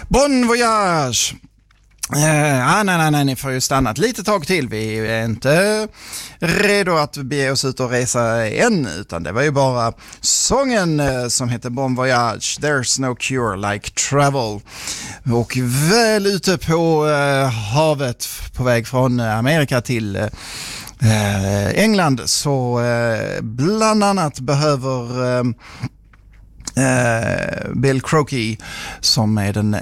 Bon voyage! Nej, ni får ju stanna ett litet tag till. Vi är inte redo att bege oss ut och resa än, utan det var ju bara sången som heter Bon voyage, There's no cure like travel. Och väl ute på havet på väg från Amerika till England så bland annat behöver Bill Croakey, som är den